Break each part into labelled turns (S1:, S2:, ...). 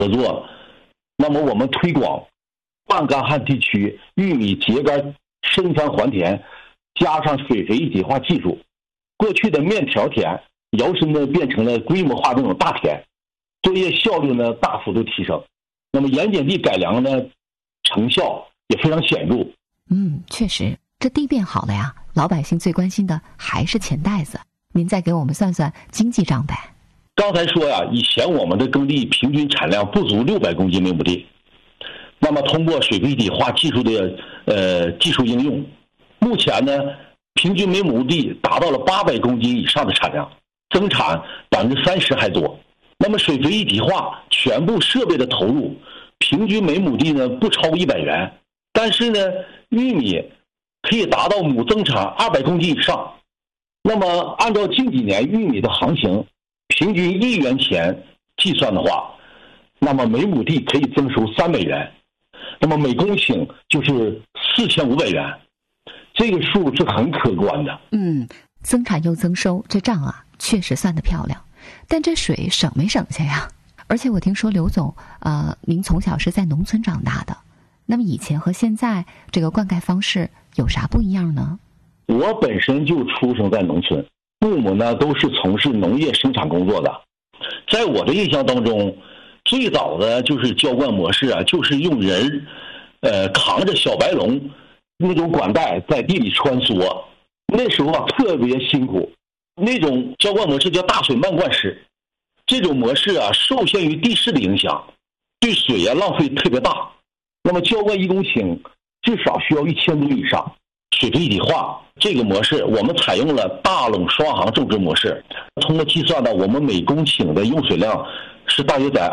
S1: 合作，那么我们推广半干旱地区玉米秸秆深翻还田，加上水肥一体化技术，过去的面条田摇身呢变成了规模化这种大田，作业效率呢大幅度提升。那么盐碱地改良呢成效也非常显著。
S2: 确实，这地变好了呀，老百姓最关心的还是钱袋子。您再给我们算算经济账呗。
S1: 刚才说呀，以前我们的耕地平均产量不足600公斤每亩地，那么通过水肥一体化技术的技术应用，目前呢平均每亩地达到了800公斤以上的产量，增产30%还多。那么水肥一体化全部设备的投入，平均每亩地呢不超过100元，但是呢玉米可以达到亩增产200公斤以上。那么按照近几年玉米的行情，平均1元钱计算的话，那么每亩地可以增收300元，那么每公顷就是4500元，这个数是很可观的。
S2: 增产又增收，这账啊确实算得漂亮。但这水省没省下呀？而且我听说刘总，您从小是在农村长大的，那么以前和现在这个灌溉方式有啥不一样呢？
S1: 我本身就出生在农村，父母呢都是从事农业生产工作的。在我的印象当中，最早的就是浇灌模式啊，就是用人扛着小白龙那种管带在地里穿梭，那时候啊特别辛苦。那种浇灌模式叫大水漫灌式，这种模式啊受限于地势的影响，对水啊浪费特别大。那么浇灌1公顷至少需要1000吨以上。水肥一体化这个模式，我们采用了大垄双行种植模式。通过计算呢，我们每公顷的用水量是大约在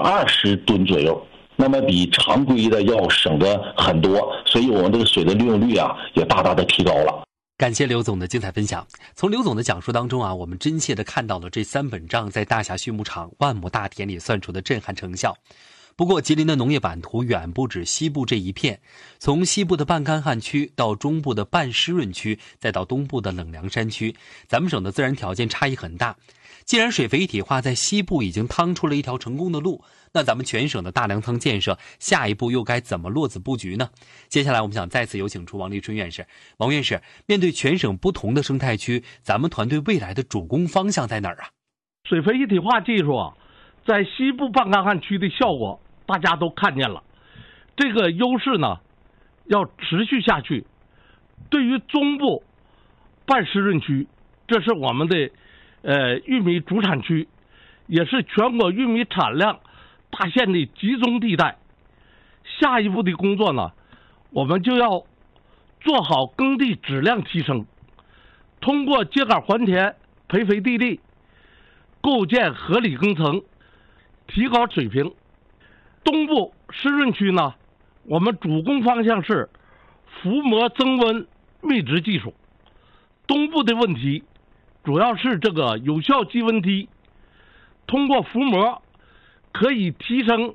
S1: 120吨左右，那么比常规的要省得很多，所以我们这个水的利用率啊也大大的提高了。
S3: 感谢刘总的精彩分享。从刘总的讲述当中啊，我们真切地看到了这3本账在大峡畜牧场万亩大田里算出的震撼成效。不过吉林的农业版图远不止西部这一片，从西部的半干旱区到中部的半湿润区，再到东部的冷凉山区，咱们省的自然条件差异很大。既然水肥一体化在西部已经趟出了一条成功的路，那咱们全省的大粮仓建设下一步又该怎么落子布局呢？接下来我们想再次有请出王立春院士。王院士，面对全省不同的生态区，咱们团队未来的主攻方向在哪儿啊？
S4: 水肥一体化技术啊，在西部半干旱区的效果大家都看见了，这个优势呢要持续下去。对于中部半湿润区，这是我们的玉米主产区，也是全国玉米产量大县的集中地带。下一步的工作呢，我们就要做好耕地质量提升，通过秸秆还田、培肥地力，构建合理耕程，提高水平。东部湿润区呢，我们主攻方向是浮膜增温密植技术。东部的问题主要是这个有效积温低，通过浮膜可以提升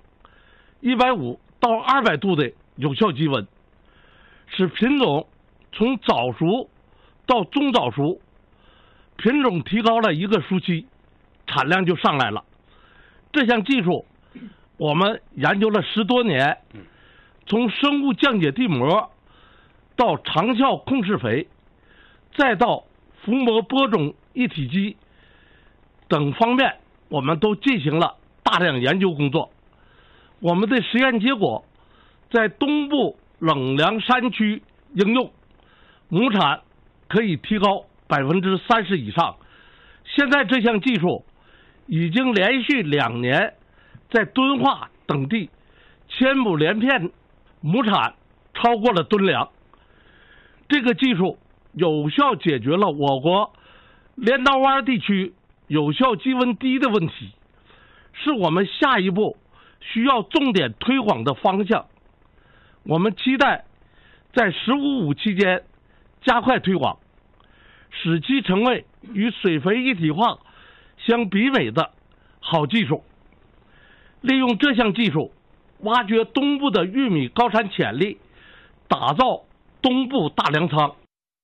S4: 150到200度的有效积温，使品种从早熟到中早熟，品种提高了一个熟期，产量就上来了。这项技术我们研究了10多年，从生物降解地膜到长效控释肥，再到浮膜播种一体机等方面，我们都进行了大量研究工作。我们的实验结果在东部冷凉山区应用，亩产可以提高30%以上。现在这项技术已经连续2年在敦化等地千亩连片亩产超过了吨粮。这个技术有效解决了我国镰刀湾地区有效积温低的问题，是我们下一步需要重点推广的方向。我们期待在15.5期间加快推广，使其成为与水肥一体化相媲美的好技术。利用这项技术，挖掘东部的玉米高产潜力，打造东部大粮仓。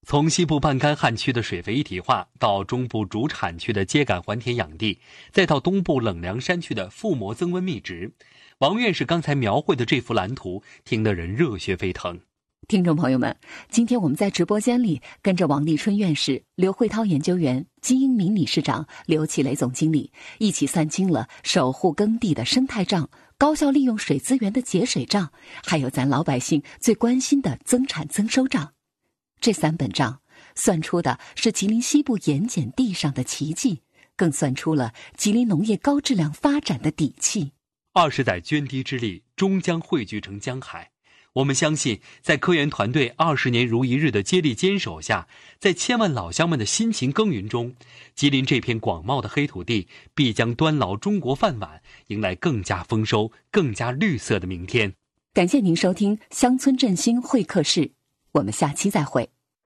S3: 从西部半干旱区的水肥一体化，到中部主产区的秸秆还田养地，再到东部冷凉山区的覆膜增温密植，王院士刚才描绘的这幅蓝图，听得人热血沸腾。
S2: 听众朋友们，今天我们在直播间里跟着王立春院士、刘慧涛研究员、金英民理事长、刘启雷总经理一起算清了守护耕地的生态账、高效利用水资源的节水账，还有咱老百姓最关心的增产增收账。这3本账算出的是吉林西部盐碱地上的奇迹，更算出了吉林农业高质量发展的底气。
S3: 20载涓滴之力，终将汇聚成江海。我们相信，在科研团队20年如一日的接力坚守下，在千万老乡们的辛勤耕耘中，吉林这片广袤的黑土地必将端牢中国饭碗，迎来更加丰收、更加绿色的明天。
S2: 感谢您收听乡村振兴会客室，我们下期再会。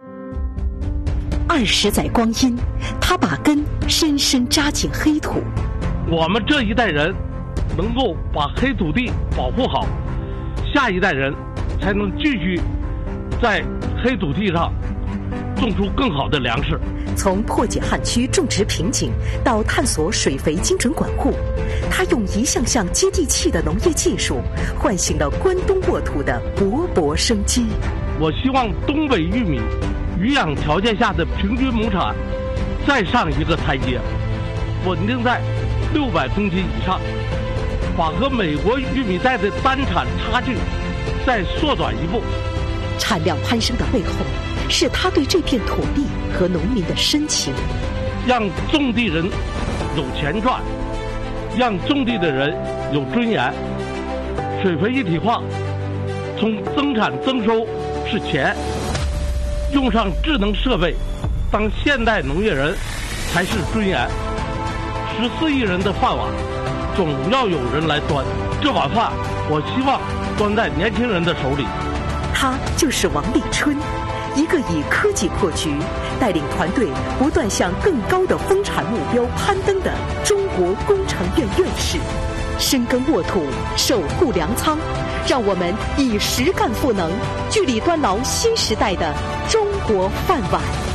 S5: 20载光阴，他把根深深扎进黑土。
S4: 我们这一代人能够把黑土地保护好，下一代人才能继续在黑土地上种出更好的粮食。
S5: 从破解旱区种植瓶颈到探索水肥精准管护，他用一项项接地气的农业技术，唤醒了关东沃土的勃勃生机。
S4: 我希望东北玉米雨养条件下的平均亩产再上一个台阶，稳定在600公斤以上，把和美国玉米带的单产差距再缩短一步。
S5: 产量攀升的背后，是他对这片土地和农民的深情。
S4: 让种地人有钱赚，让种地的人有尊严。水肥一体化，从增产增收是钱，用上智能设备，当现代农业人才是尊严。14亿人的饭碗，总要有人来端。这碗饭，我希望端在年轻人的手里。
S5: 他就是王立春，一个以科技破局，带领团队不断向更高的丰产目标攀登的中国工程院院士。深耕沃土，守护粮仓，让我们以实干赋能，聚力端牢新时代的中国饭碗。